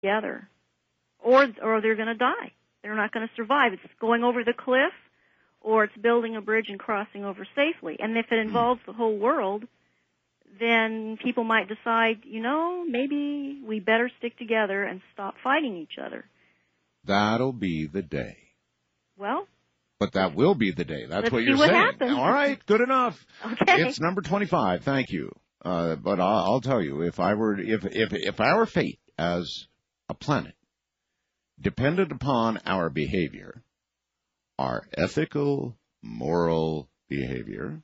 together, or they're going to die. They're not going to survive. It's going over the cliff, or it's building a bridge and crossing over safely. And if it involves the whole world, then people might decide, maybe we better stick together and stop fighting each other. That'll be the day. Well, but that will be the day. That's what you're saying. Happens. All right, good enough. Okay. It's number 25. Thank you. But I'll tell you, if our fate as a planet depended upon our behavior, our ethical, moral behavior,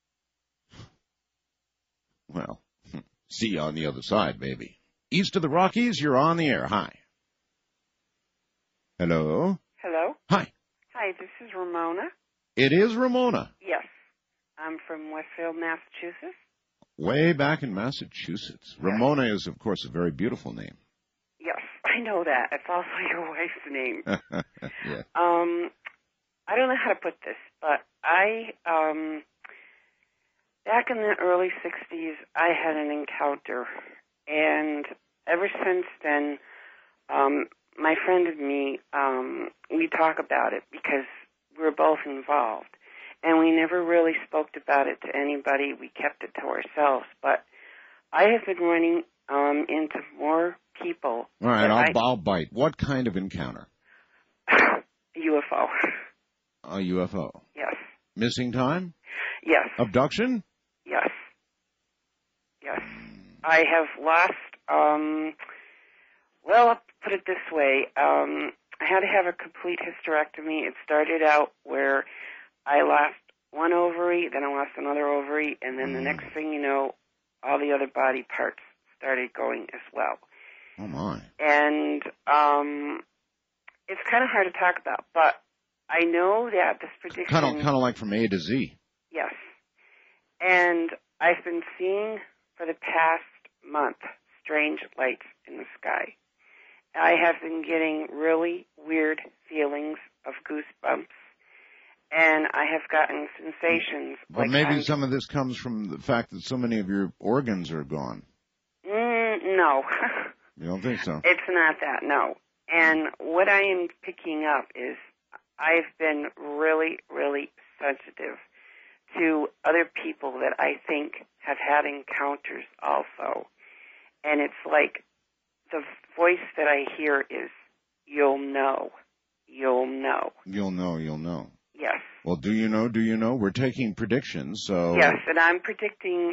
well, see you on the other side, baby. East of the Rockies, you're on the air. Hi. Hello? Hello? Hi. Hi, this is Ramona. It is Ramona. Yes. I'm from Westfield, Massachusetts. Way back in Massachusetts. Yes. Ramona is, of course, a very beautiful name. Yes, I know that. It's also your wife's name. Yeah. I don't know how to put this, but back in the early 60s, I had an encounter, and ever since then, my friend and me, we talk about it because we're both involved. And we never really spoke about it to anybody. We kept it to ourselves. But I have been running into more people. All right, I'll bite. What kind of encounter? UFO. A UFO? Yes. Missing time? Yes. Abduction? Yes. Yes. I have lost, well, I'll put it this way. I had to have a complete hysterectomy. It started out where I lost one ovary, then I lost another ovary, and then the next thing you know, all the other body parts started going as well. Oh, my. And it's kind of hard to talk about, but I know that this prediction... Kind of like from A to Z. Yes. And I've been seeing for the past month strange lights in the sky. I have been getting really weird feelings of goosebumps, and I have gotten sensations. But maybe some of this comes from the fact that so many of your organs are gone. No. You don't think so? It's not that, no. And what I am picking up is I've been really, really sensitive to other people that I think have had encounters also. And it's like the voice that I hear is, you'll know, you'll know. You'll know, you'll know. Yes. Well, do you know? We're taking predictions, so... Yes, and I'm predicting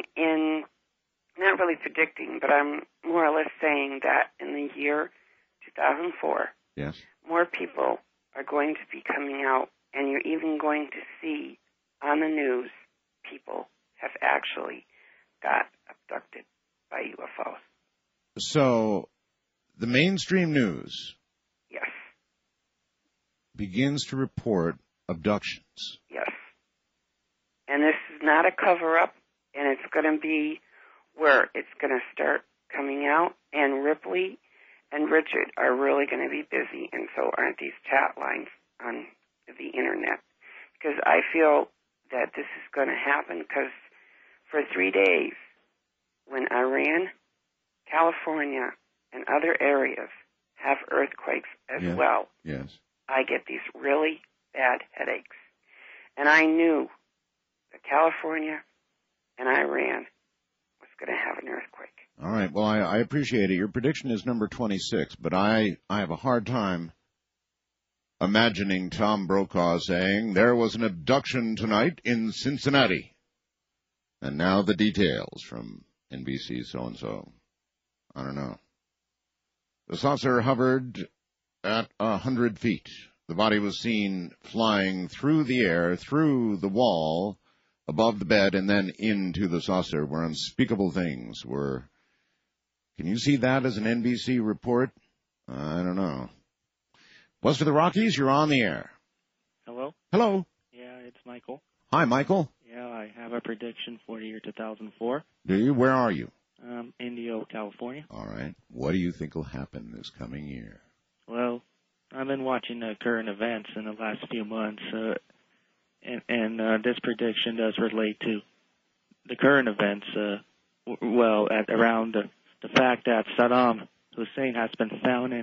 not really predicting, but I'm more or less saying that in the year 2004, yes, more people are going to be coming out, and you're even going to see on the news people have actually got abducted by UFOs. So, the mainstream news... Yes. ...begins to report abductions. Yes. And this is not a cover-up, and it's going to be where it's going to start coming out, and Ripley and Richard are really going to be busy, and so aren't these chat lines on the Internet. Because I feel that this is going to happen because for 3 days, when Iran, California, and other areas have earthquakes as well, yes, I get these really bad headaches. And I knew that California and Iran was going to have an earthquake. All right. Well, I appreciate it. Your prediction is number 26, but I have a hard time imagining Tom Brokaw saying there was an abduction tonight in Cincinnati. And now the details from NBC so-and-so. I don't know. The saucer hovered at 100 feet. The body was seen flying through the air, through the wall, above the bed, and then into the saucer where unspeakable things were. Can you see that as an NBC report? I don't know. West of the Rockies, you're on the air. Hello? Hello. Yeah, it's Michael. Hi, Michael. Yeah, I have a prediction for the year 2004. Do you? Where are you? Indio, California. All right. What do you think will happen this coming year? Well, I've been watching the current events in the last few months, and this prediction does relate to the current events, around the fact that Saddam Hussein has been found in